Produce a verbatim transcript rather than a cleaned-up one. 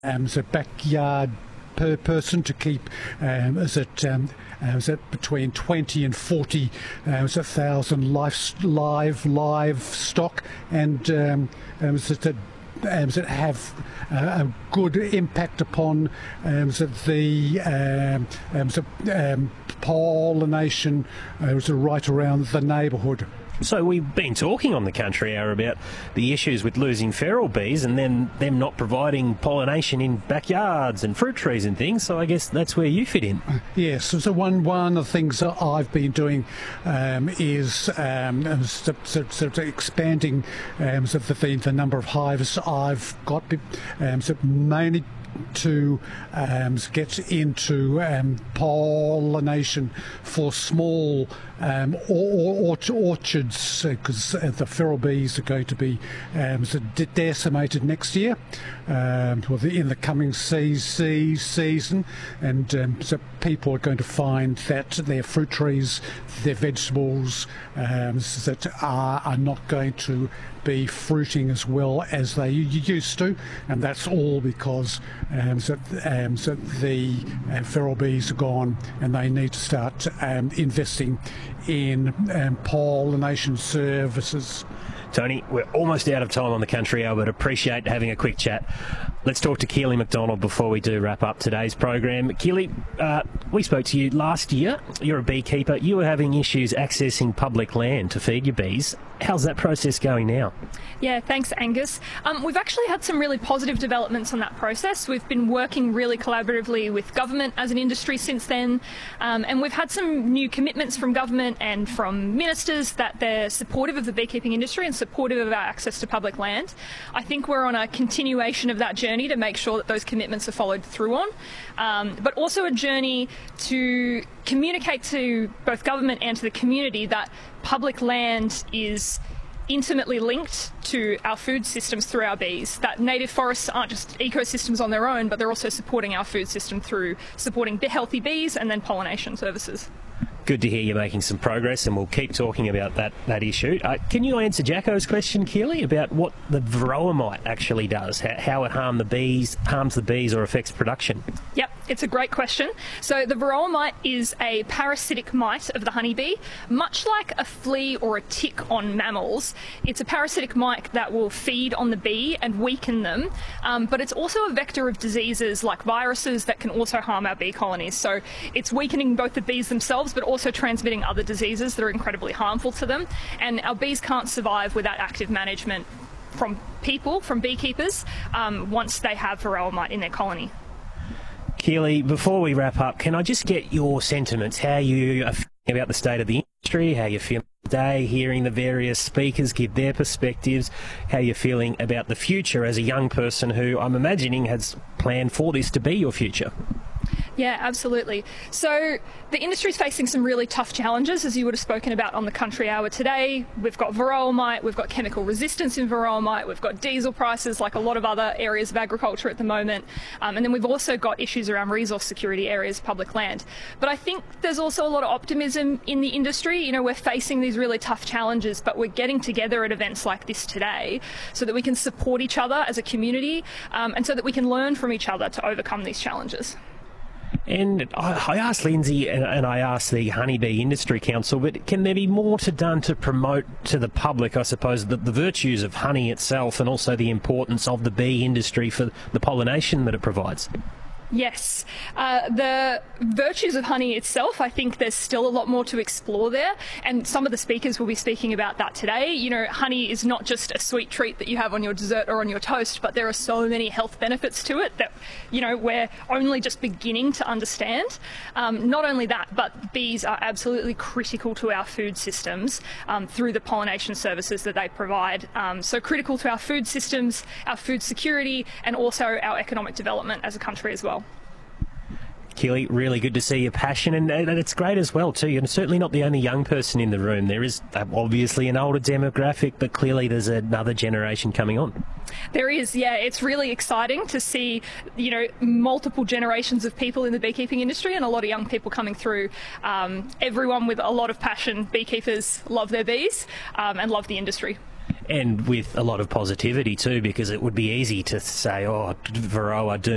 um, as a backyard per person to keep um, is it um, uh, is it between twenty and forty uh, is it thousand live live livestock, and um, um, is it um, does it have uh, a good impact upon um, is it the um, um, is it, um, pollination uh, is it right around the neighbourhood. So we've been talking on the Country Hour about the issues with losing feral bees and then them not providing pollination in backyards and fruit trees and things, so I guess that's where you fit in. Yes, so one, one of the things that I've been doing um, is um, so, so, so expanding um, so the, the number of hives I've got, um, so mainly to um, get into um, pollination for small um, or, or, orchards, because uh, the feral bees are going to be um, so de- decimated next year, um, or the, in the coming se- se- season, and um, so people are going to find that their fruit trees, their vegetables um, that are, are not going to be fruiting as well as they used to, and that's all because um, so, um, so the uh, feral bees are gone, and they need to start um, investing in um, pollination services. Tony, we're almost out of time on the Country Hour, but appreciate having a quick chat. Let's talk to Keely McDonald before we do wrap up today's program. Keely, uh, we spoke to you last year. You're a beekeeper. You were having issues accessing public land to feed your bees. How's that process going now? Yeah, thanks, Angus. Um, we've actually had some really positive developments on that process. We've been working really collaboratively with government as an industry since then, um, and we've had some new commitments from government and from ministers that they're supportive of the beekeeping industry and supportive of our access to public land. I think we're on a continuation of that journey to make sure that those commitments are followed through on, um, but also a journey to communicate to both government and to the community that public land is intimately linked to our food systems through our bees, that native forests aren't just ecosystems on their own, but they're also supporting our food system through supporting healthy bees and then pollination services. Good to hear you're making some progress, and we'll keep talking about that, that issue. Uh, can you answer Jacko's question, Keely, about what the varroa mite actually does, how, how it harm the bees, harms the bees or affects production? Yep, it's a great question. So the varroa mite is a parasitic mite of the honeybee. Much like a flea or a tick on mammals, it's a parasitic mite that will feed on the bee and weaken them, um, but it's also a vector of diseases like viruses that can also harm our bee colonies. So it's weakening both the bees themselves, but also transmitting other diseases that are incredibly harmful to them. And our bees can't survive without active management from people, from beekeepers, um, once they have varroa mite in their colony. Keely, before we wrap up, can I just get your sentiments, how you are feeling about the state of the industry, how you're feeling today, hearing the various speakers give their perspectives, how you're feeling about the future as a young person who I'm imagining has planned for this to be your future? Yeah, absolutely. So the industry is facing some really tough challenges, as you would have spoken about on the Country Hour today. We've got varroa mite, we've got chemical resistance in varroa mite, we've got diesel prices like a lot of other areas of agriculture at the moment, um, and then we've also got issues around resource security areas, public land. But I think there's also a lot of optimism in the industry. You know, we're facing these really tough challenges, but we're getting together at events like this today so that we can support each other as a community, um, and so that we can learn from each other to overcome these challenges. And I asked Lindsay and I asked the Honeybee Industry Council, but can there be more to done to promote to the public, I suppose, the, the virtues of honey itself and also the importance of the bee industry for the pollination that it provides? Yes. Uh, the virtues of honey itself, I think there's still a lot more to explore there, and some of the speakers will be speaking about that today. You know, honey is not just a sweet treat that you have on your dessert or on your toast, but there are so many health benefits to it that, you know, we're only just beginning to understand. Um, not only that, but bees are absolutely critical to our food systems um, through the pollination services that they provide. Um, so critical to our food systems, our food security, and also our economic development as a country as well. Keely, really good to see your passion, and, and it's great as well too. You're certainly not the only young person in the room. There is obviously an older demographic, but clearly there's another generation coming on. There is, yeah. It's really exciting to see, you know, multiple generations of people in the beekeeping industry and a lot of young people coming through. Um, everyone with a lot of passion. Beekeepers love their bees um, and love the industry. And with a lot of positivity too, because it would be easy to say, oh, Varroa, do